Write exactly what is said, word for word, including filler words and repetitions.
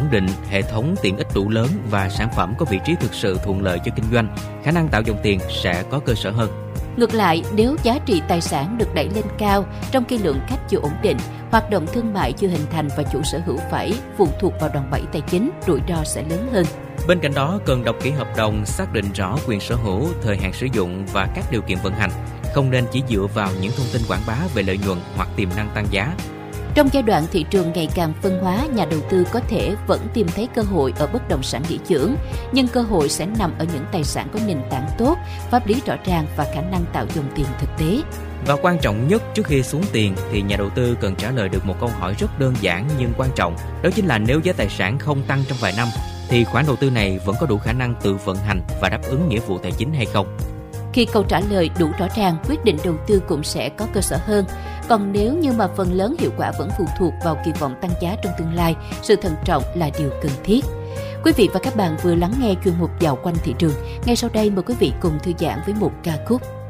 ổn định, hệ thống tiện ích đủ lớn và sản phẩm có vị trí thực sự thuận lợi cho kinh doanh, khả năng tạo dòng tiền sẽ có cơ sở hơn. Ngược lại, nếu giá trị tài sản được đẩy lên cao trong khi lượng khách chưa ổn định, hoạt động thương mại chưa hình thành và chủ sở hữu phải phụ thuộc vào đòn bẩy tài chính, rủi ro sẽ lớn hơn. Bên cạnh đó, cần đọc kỹ hợp đồng, xác định rõ quyền sở hữu, thời hạn sử dụng và các điều kiện vận hành. Không nên chỉ dựa vào những thông tin quảng bá về lợi nhuận hoặc tiềm năng tăng giá. Trong giai đoạn thị trường ngày càng phân hóa, nhà đầu tư có thể vẫn tìm thấy cơ hội ở bất động sản nghỉ dưỡng, nhưng cơ hội sẽ nằm ở những tài sản có nền tảng tốt, pháp lý rõ ràng và khả năng tạo dòng tiền thực tế. Và quan trọng nhất trước khi xuống tiền thì nhà đầu tư cần trả lời được một câu hỏi rất đơn giản nhưng quan trọng. Đó chính là nếu giá tài sản không tăng trong vài năm, thì khoản đầu tư này vẫn có đủ khả năng tự vận hành và đáp ứng nghĩa vụ tài chính hay không? Khi câu trả lời đủ rõ ràng, quyết định đầu tư cũng sẽ có cơ sở hơn. Còn nếu như mà phần lớn hiệu quả vẫn phụ thuộc vào kỳ vọng tăng giá trong tương lai, sự thận trọng là điều cần thiết. Quý vị và các bạn vừa lắng nghe chuyên mục Dạo quanh thị trường. Ngay sau đây mời quý vị cùng thư giãn với một ca khúc.